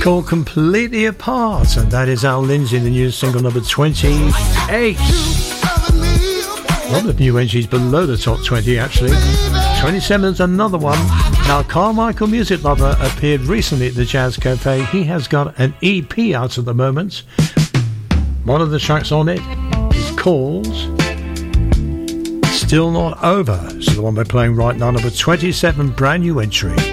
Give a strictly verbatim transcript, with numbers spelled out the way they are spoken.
Called Completely Apart, and that is Al Lindsay, the new single number twenty-eight. One of the new entries below the top twenty, actually. twenty-seven is another one. Now, Carmichael Music Lover appeared recently at the Jazz Cafe. He has got an E P out at the moment. One of the tracks on it is called Still Not Over. So the one we're playing right now, number twenty-seven, brand new entry.